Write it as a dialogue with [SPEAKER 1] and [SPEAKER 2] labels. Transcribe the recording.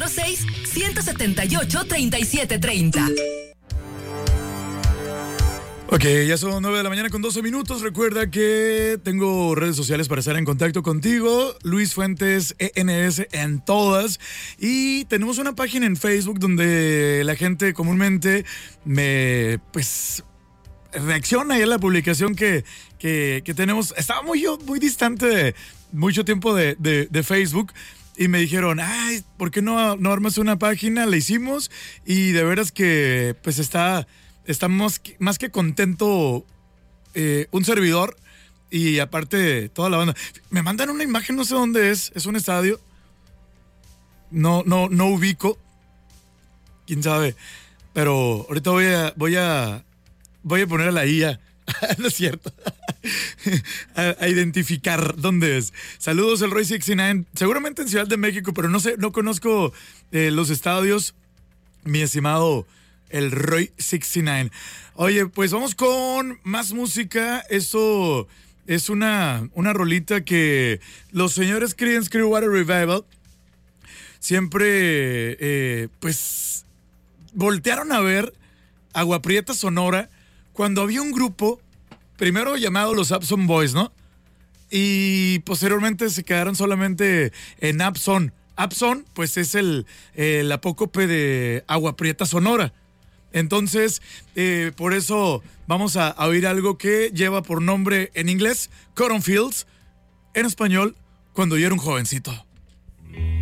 [SPEAKER 1] 446-178-3730.
[SPEAKER 2] Ok, ya son 9 de la mañana con 12 minutos. Recuerda que tengo redes sociales para estar en contacto contigo. Luis Fuentes ENS en todas. Y tenemos una página en Facebook donde la gente comúnmente reacciona a la publicación que tenemos. Estaba muy distante de mucho tiempo de Facebook. Y me dijeron, ay, ¿por qué no armas una página? La hicimos y de veras que pues estamos más que contento un servidor y aparte toda la banda. Me mandan una imagen, no sé dónde es un estadio. No ubico. Quién sabe. Pero ahorita voy a poner a la IA. No es cierto. a identificar dónde es. Saludos el Roy 69. Seguramente en Ciudad de México, pero no sé, no conozco los estadios. Mi estimado el Roy 69. Oye, pues vamos con más música. Esto es una rolita que los señores Creedence Clearwater Revival siempre pues voltearon a ver Agua Prieta Sonora cuando había un grupo primero llamado los Abson Boys, ¿no? Y posteriormente se quedaron solamente en Abson. Abson pues es el apócope de Agua Prieta Sonora. Entonces, por eso vamos a oír algo que lleva por nombre en inglés Cotton Fields, en español, Cuando yo era un jovencito.